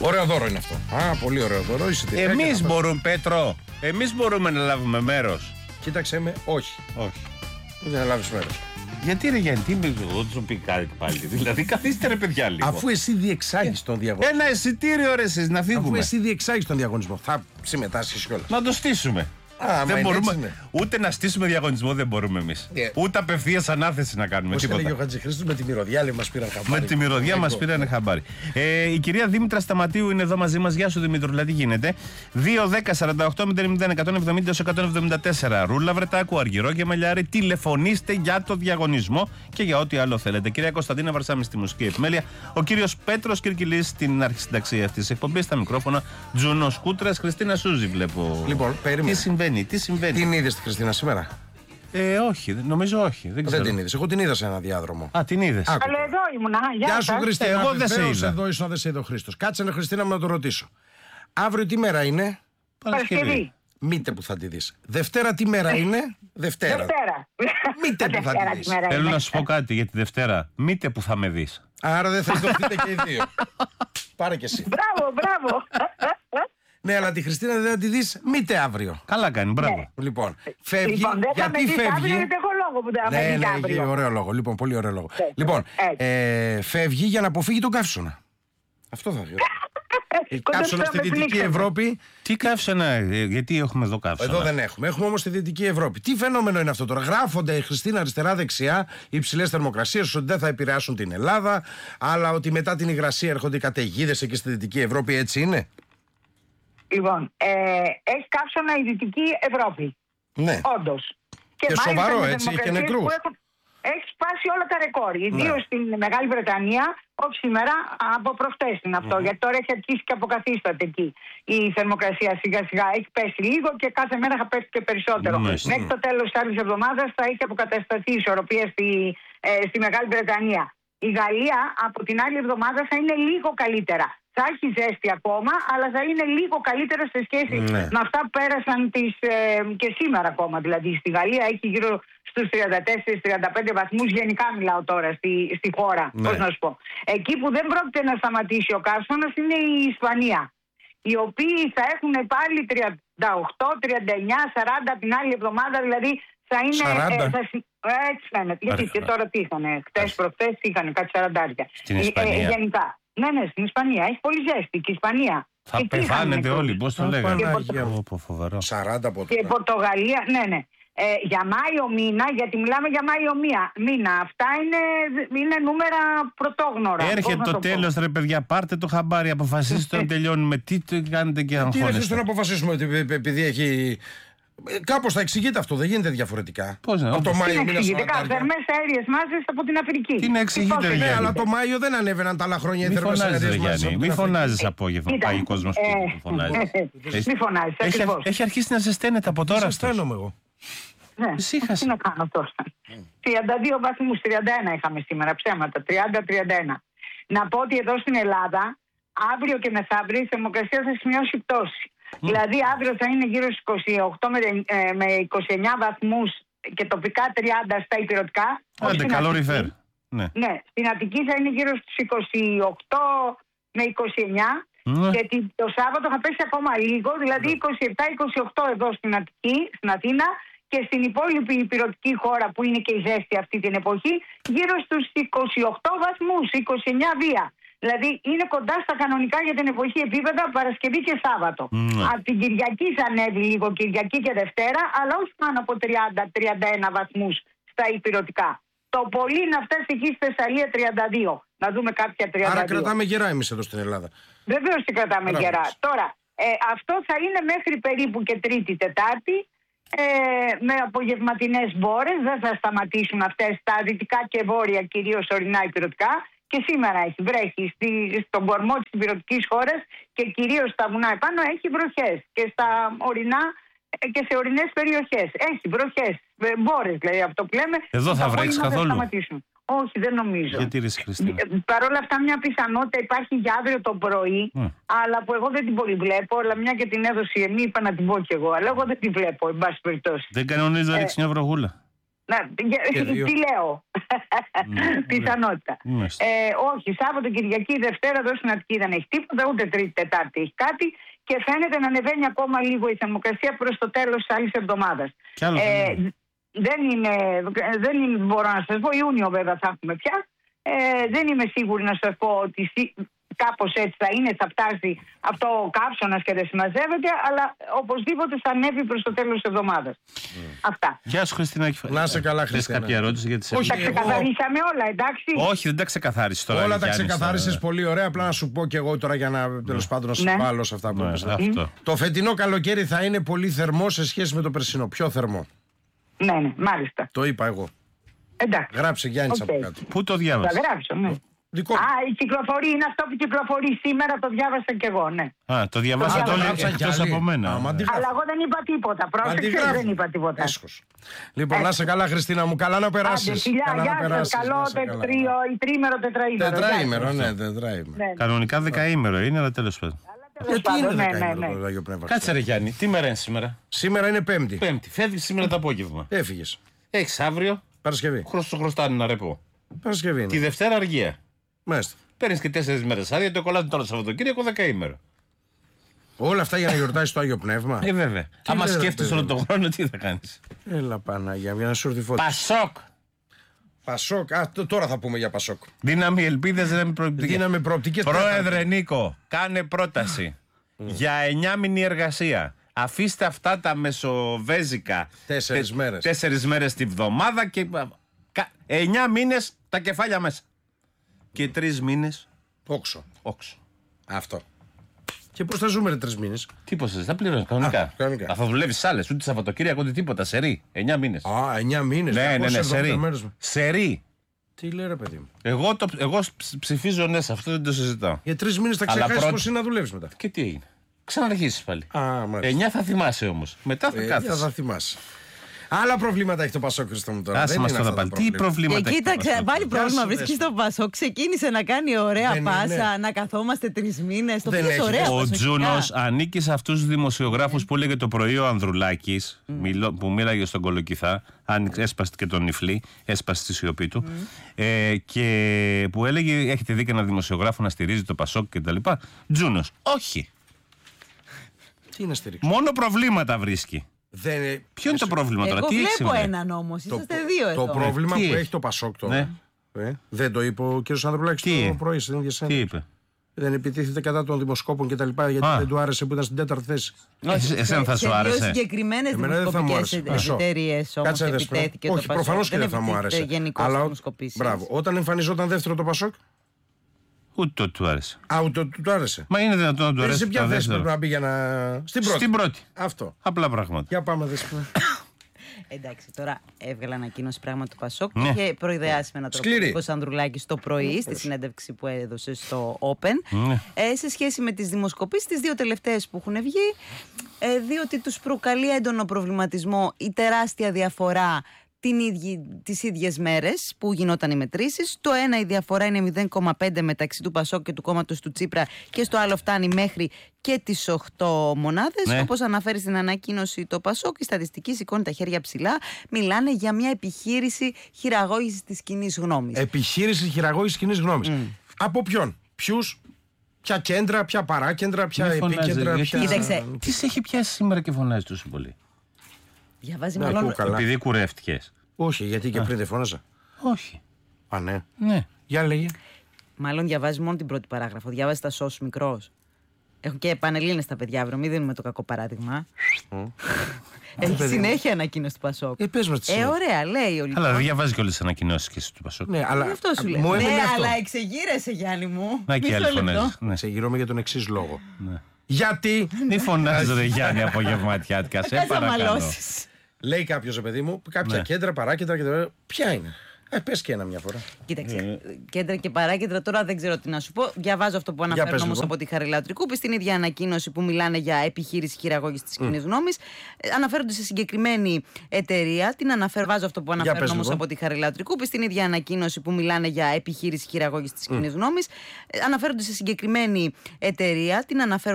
Ωραίο δώρο είναι αυτό. Πολύ ωραίο δώρο. Εμείς μπορούμε, Πέτρο, εμείς μπορούμε να λάβουμε μέρος. Κοίταξε με, όχι. Δεν θα λάβεις μέρος. Γιατί ρε Γιάννη, τι με σου πει κάτι πάλι. Δηλαδή, καθίστε ρε παιδιά λίγο. Αφού εσύ διεξάγεις τον διαγωνισμό. Ένα εισιτήριο ρε εσείς να φύγουμε. Αφού εσύ διεξάγεις τον διαγωνισμό, θα συμμετάσχεις κιόλας. Να το στήσουμε. Δεν μπορούμε, ούτε να στήσουμε διαγωνισμό δεν μπορούμε εμείς. Ούτε απευθείας ανάθεση να κάνουμε. Πώς έλεγε ο Χατζηχρήστος, με τη μυρωδιά λέει, μας πήραν χαμπάρι. Με τη μυρωδιά μας πήραν χαμπάρι. Η κυρία Δήμητρα Σταματίου είναι εδώ μαζί μας. Γεια σου Δημήτρου, τι γίνεται. 2-10-48-00-174. Ρούλα Βρετάκου, Αργυρό και Μελιάρη. Τηλεφωνήστε για το διαγωνισμό και για ό,τι άλλο θέλετε. Κυρία Κωνσταντίνα Βαρσάμι στη μουσική επιμέλεια. Ο κύριος Πέτρος Κυρκυλής στην αρχισυνταξία αυτής της εκπομπής. Στα μικρόφωνα Τζούνο Σκούτρας, Χριστίνα Σούζη βλέπω. Λοιπόν, περίμενε. Τι συμβαίνει. Την είδες τη Χριστίνα σήμερα? Όχι, νομίζω όχι. Δεν την είδες. Εγώ την είδα σε ένα διάδρομο. Την είδες. Αλλά εδώ ήμουνα. Γεια σου, Χριστίνα. Εγώ δεν σε είδα. Εδώ ήσουν, δεν σε είδε ο Χρήστος. Κάτσε να, Χριστίνα, μου να το ρωτήσω. Αύριο τι μέρα είναι? Παρασκευή. Μήτε που θα τη δεις. Δευτέρα τι μέρα είναι? Δευτέρα. Μήτε που θα τη δεις. Θέλω να σου πω κάτι για τη Δευτέρα. Μήτε που θα με δεις. Άρα δεν θα δοθείτε και οι δύο. Πάρε και εσύ. Μπράβο. Ναι, αλλά τη Χριστίνα δεν θα τη δεις μήτε αύριο. Καλά κάνει, μπράβο. Ναι. Λοιπόν, φεύγει. Γιατί φεύγει? Έχω λόγο που δεν θα με δεις αύριο. Ναι, ωραίο λόγο. Λοιπόν, πολύ ωραίο λόγο. Λοιπόν, φεύγει για να αποφύγει τον καύσωνα. Αυτό θα βγει. Καύσωνα στη Δυτική Ευρώπη. Τι καύσωνα, γιατί έχουμε εδώ καύσωνα? Εδώ δεν έχουμε. Έχουμε όμως στη Δυτική Ευρώπη. Τι φαινόμενο είναι αυτό τώρα? Γράφονται η Χριστίνα αριστερά-δεξιά υψηλές θερμοκρασίες, ότι δεν θα επηρεάσουν την Ελλάδα, αλλά ότι μετά την υγρασία έρχονται οι καταιγίδες εκεί στη Δυτική Ευρώπη. Έτσι είναι? Λοιπόν, έχει καύσωνα η Δυτική Ευρώπη. Ναι. Όντως. Και σοβαρό, έτσι, και νεκρούς. Έχει σπάσει όλα τα ρεκόρ. Ιδίως στην Μεγάλη Βρετανία, όχι σήμερα, από προχτές είναι αυτό. Γιατί τώρα έχει αρχίσει και αποκαθίσταται εκεί η θερμοκρασία σιγά-σιγά. Έχει πέσει λίγο και κάθε μέρα θα πέσει και περισσότερο. Μέχρι το τέλος της άλλης εβδομάδας θα έχει αποκατασταθεί η ισορροπία στη Μεγάλη Βρετανία. Η Γαλλία από την άλλη εβδομάδα θα είναι λίγο καλύτερα. Θα έχει ζέστη ακόμα, αλλά θα είναι λίγο καλύτερα σε σχέση με αυτά που πέρασαν και σήμερα ακόμα. Δηλαδή στη Γαλλία έχει γύρω στους 34-35 βαθμούς, γενικά μιλάω τώρα στη χώρα, πώς να σου πω. Εκεί που δεν πρόκειται να σταματήσει ο καύσωνας είναι η Ισπανία, οι οποίοι θα έχουν πάλι 38, 39, 40 την άλλη εβδομάδα, δηλαδή θα είναι... έτσι φαίνεται, γιατί και τώρα τι είχανε, χτες προχτές είχανε κάτι 40. Στην Ισπανία. Γενικά. Ναι, στην Ισπανία. Έχει πολύ ζέστη και η Ισπανία. Θα πεθάνετε όλοι, πώς το λέγανε. Φοβερό. 40 από και η Πορτογαλία, ναι. Για Μάιο μήνα, γιατί μιλάμε για Μάιο μήνα. Αυτά είναι νούμερα πρωτόγνωρα. Έρχεται το τέλος, ρε παιδιά, πάρτε το χαμπάρι, αποφασίστε να τελειώνουμε. Τι το κάνετε και αγχώνεστε? Τι έρχεστε να αποφασίσουμε, επειδή έχει... Κάπως θα εξηγείται αυτό, δεν γίνεται διαφορετικά. Πώς από το Μάιο μήνα θερμές αέριες μάζες από την Αφρική. Τι να εξηγείται, ναι, αλλά το Μάιο δεν ανέβαιναν τα άλλα χρόνια οι θερμές αέριες μάζες. Μη φωνάζεις απόγευμα, πάει ο κόσμος που φωνάζει. Μη φωνάζεις, ακριβώς. Έχει αρχίσει να ζεσταίνεται από τώρα. Ζεσταίνομαι εγώ. Ναι, τι να κάνω τώρα. 32 βαθμούς, 31 είχαμε σήμερα, ψέματα, 30-31. Να πω ότι εδώ στην Ελλάδα, αύριο και μεθαύριο η θερμοκρασία θα σημειώσει πτώση. Δηλαδή αύριο θα είναι γύρω στους 28 με 29 βαθμούς και τοπικά 30 στα ηπειρωτικά. Άντε, καλόριφερ. Ναι, στην Αττική θα είναι γύρω στους 28 με 29 και το Σάββατο θα πέσει ακόμα λίγο, δηλαδή 27-28 εδώ στην Αττική, στην Αθήνα, και στην υπόλοιπη ηπειρωτική χώρα που είναι και η ζέστη αυτή την εποχή γύρω στους 28 βαθμούς, 29 βία. Δηλαδή είναι κοντά στα κανονικά για την εποχή επίπεδα Παρασκευή και Σάββατο. Από την Κυριακή θα ανέβει λίγο, Κυριακή και Δευτέρα, αλλά όχι πάνω από 30-31 βαθμούς στα ηπειρωτικά. Το πολύ να φτάσει εκεί στη Θεσσαλία 32. Να δούμε κάποια 32. Άρα κρατάμε γερά εμείς εδώ στην Ελλάδα. Βεβαίως και κρατάμε γερά. Τώρα, αυτό θα είναι μέχρι περίπου και Τρίτη Τετάρτη. Με απογευματινές μπόρες, δεν θα σταματήσουν αυτές στα δυτικά και βόρεια, κυρίως ορεινά ηπειρωτικά. Και σήμερα βρέχει στον κορμό της ηπειρωτικής χώρας και κυρίως στα βουνά επάνω έχει βροχές. Και στα ορεινά και σε ορεινές περιοχές έχει βροχές, μπόρες δηλαδή από το που λέμε. Εδώ θα βρέξει καθόλου? Όχι, δεν νομίζω. Γιατί ρε Χριστίνα? Παρ' όλα αυτά μια πιθανότητα υπάρχει για αύριο το πρωί, αλλά που εγώ δεν την πολύ βλέπω, αλλά μια και την έδωσε η Εμή, είπα να την πω κι εγώ, αλλά εγώ δεν την βλέπω, εν πάση περιπτώσει. Δεν κανονίζει να ρίξει μια βροχούλα? Τι λέω. Πιθανότητα. Όχι, Σάββατο, Κυριακή, Δευτέρα εδώ στην Αττική δεν έχει τίποτα, ούτε Τρίτη, Τετάρτη έχει κάτι και φαίνεται να ανεβαίνει ακόμα λίγο η θερμοκρασία προς το τέλος της άλλης εβδομάδας. Δεν μπορώ να σας πω, Ιούνιο βέβαια θα έχουμε πια. Δεν είμαι σίγουρη να σας πω ότι κάπως έτσι θα είναι, θα φτάσει αυτό ο καύσωνας και δεν συμμαζεύεται, αλλά οπωσδήποτε θα ανέβει προς το τέλος της εβδομάδας. Αυτά. Γεια σου, Χριστίνα. Να σε καλά, Χριστίνα. Θες κάποια ερώτηση για τις Τα ξεκαθαρίσαμε όλα, εντάξει. Όχι, δεν τα ξεκαθάρισες τώρα. Όλα τα ξεκαθάρισες πολύ ωραία. Απλά να σου πω και εγώ τώρα για να τέλος πάντων να σου βάλω σε αυτά που είπες. Το φετινό καλοκαίρι θα είναι πολύ θερμό σε σχέση με το περσινό. Πιο θερμό. Ναι, μάλιστα. Το είπα εγώ. Εντάξει. Γράψε Γιάννης από κάτω. Πού το διάβασες? Θα γράψω, ναι. Η κυκλοφορεί, είναι αυτό που κυκλοφορεί σήμερα, το διάβασα κι εγώ, ναι. Το διαβάσατε όλοι εκτός από μένα. Αλλά εγώ δεν είπα τίποτα, πρόσεξε, δεν είπα τίποτα. Λοιπόν, να είσαι καλά, Χριστίνα μου, καλά να περάσεις. Γεια σας, καλό τρίμερο, τετραήμερο. Τετραήμερο, ναι, τετραήμερο. Κανονικά δεκαήμερο είναι, αλλά τέλος πάντων. Γιατί είναι δεκαήμερο το Άγιο Πνεύμα? Κάτσε ρε Γιάννη, τι μέρα είναι σήμερα? Σήμερα είναι Πέμπτη. Φεύγεις σήμερα το απόγευμα. Έφυγες. Έχεις αύριο. Παρασκευή. Χρωστάνε ένα ρεπό. Παρασκευή. Τη Δευτέρα αργία. Μάλιστα. Παίρνεις και 4 μέρες άδεια, το κολλάτε τώρα Σαββατοκύριακο δεκαήμερο. Όλα αυτά για να γιορτάσεις το Άγιο Πνεύμα. Βέβαια. Άμα σκέφτεσαι όλο τον χρόνο, τι θα κάνεις? Έλα Παναγία, για να σου έρθει φώτη. Πασόκ. Πασόκ. Τώρα θα πούμε για Πασόκ. Δύναμη ελπίδες, δύναμη προοπτικές. Δύναμη προοπτικές. Πρόεδρε Νίκο, κάνε πρόταση για 9μηνη εργασία. Αφήστε αυτά τα μεσοβέζικα. 4 μέρες. 4 μέρες τη βδομάδα και 9 μήνες τα κεφάλια μέσα. Και 3 μήνες όξο. Αυτό. Και πώς θα ζούμε 3 μήνες? Τι πώς θα πληρώνεις κανονικά? Θα δουλεύεις άλλες, ούτε Σαββατοκύριακο ούτε τίποτα. Σερί. 9 μήνες. 9 μήνες. Ναι, σερί. Τι λέει ρε παιδί μου? Εγώ ψηφίζω ναι, σε αυτό δεν το συζητάω. Για 3 μήνες θα ξεχάσεις πώς είναι να δουλεύεις μετά. Και τι έγινε? Ξαναρχίσεις πάλι. 9 θα θυμάσαι όμως. Μετά θα κάθεσαι. Θα θυμάσαι. Άλλα προβλήματα έχει το Πασόκ, Χριστό μου, τώρα. Άσε μας τώρα πάλι. Τι προβλήματα έχει? Κοίταξε, πάλι πρόβλημα βρίσκει στο Πασόκ. Ξεκίνησε να κάνει ωραία πάσα, να καθόμαστε 3 μήνες. Το πήγες ωραία. Ο Τζούνος ανήκει σε αυτούς τους δημοσιογράφους που έλεγε το πρωί ο Ανδρουλάκης, που μίλαγε στον Κολοκυθά, έσπασε και τον Νιφλή, έσπασε τη σιωπή του, και που έλεγε: έχετε δει και έναν δημοσιογράφο να στηρίζει το Πασόκ κτλ. Τζούνος, όχι. Τι να στηρίξει? Μόνο προβλήματα βρίσκει. Ποιο είναι το πρόβλημα τώρα? Εγώ βλέπω έναν όμως, είσαστε 2 εδώ. Το πρόβλημα που έχει το Πασόκ τώρα. Δεν το είπε ο κ. Ανδρουλάκης το πρωί στην ίδια σένα? Τι είπε? Δεν επιτίθεται κατά των δημοσκόπων κτλ. Γιατί δεν του άρεσε που ήταν στην 4η θέση. Εσένα θα σου άρεσε? Σε συγκεκριμένες δημοσκοπικές εταιρείες όμως επιτέθηκε το Πασόκ. Όχι, προφανώς και δεν θα μου άρεσε. Αλλά μπράβο, όταν εμφανιζόταν δεύτερο το Πασόκ. Ούτε του άρεσε. Ούτε του άρεσε. Μα είναι δυνατόν να του άρεσε? Σε ποια θέση πρέπει να μπει για να. Στην πρώτη. Αυτό. Απλά πράγματα. Για πάμε, Δέσποινα. Εντάξει, τώρα έβγαλε ανακοίνωση πράγμα του Πασόκ και είχε προειδεάσει με έναν τρόπο ο κ. Ανδρουλάκης το πρωί στη συνέντευξη που έδωσε στο Open σε σχέση με τις δημοσκοπήσεις, τις 2 τελευταίες που έχουν βγει, διότι τους προκαλεί έντονο προβληματισμό η τεράστια διαφορά τις ίδιες μέρες που γινόταν οι μετρήσεις. Το ένα η διαφορά είναι 0,5 μεταξύ του Πασόκ και του κόμματος του Τσίπρα και στο άλλο φτάνει μέχρι και τις 8 μονάδες. Όπως αναφέρει στην ανακοίνωση το Πασόκ, η στατιστική σηκώνει τα χέρια ψηλά. Μιλάνε για μια επιχείρηση χειραγώγησης της κοινής γνώμης. Επιχείρηση χειραγώγησης της κοινής γνώμης. Από ποιον? Ποιους? Ποια κέντρα, ποια παράκέντρα, ποια επίκεντρα? Τι σε έχει πιάσει σήμερα και φωνάζει τόσο πολύ? Διαβάζει μάλλον. Επειδή κουρεύτηκες? Όχι, γιατί και πριν δεν φώναζα. Όχι. Α, ναι. Ναι. Για λέγε. Μάλλον διαβάζει μόνο την πρώτη παράγραφο. Διαβάζει τα σως μικρός. Έχουν και πανελλήνες τα παιδιά αύριο, μην δίνουμε το κακό παράδειγμα. Έχει συνέχεια ανακοίνωση του Πασόκ. Πες μας τι ωραία, λέει ο Λιβύης. Αλλά δεν διαβάζει και όλες τις ανακοινώσεις και εσύ του Πασόκ. Ναι, αλλά αυτό σου λέει. Αλλά εξεγείρεσαι, Γιάννη μου. Να και άλλη φωνάζεις. Εξεγείρομαι για τον εξής λόγο. Γιατί. Μη φωνάζεις ρε Γιάννη απογευματιάτικα, σε παρακαλώ. Λέει κάποιος, παιδί μου, κάποια κέντρα, παράκέντρα και τα. Ποια είναι? Πες και ένα μια φορά. Κοίταξε. Κέντρα και παράκέντρα τώρα δεν ξέρω τι να σου πω. Διαβάζω αυτό που αναφέρουν όμως από τη Χαριλάου Τρικούπη στην ίδια ανακοίνωση που μιλάνε για επιχείρηση χειραγώγησης της κοινής γνώμης. Αναφέρονται σε συγκεκριμένη εταιρεία. Βάζω αυτό που αναφέρουν όμως από τη Χαριλάου Τρικούπη στην ίδια ανακοίνωση που μιλάνε για επιχείρηση χειραγώγησης της κοινής γνώμης. Αναφέρονται σε συγκεκριμένη εταιρεία. Την αναφέρουν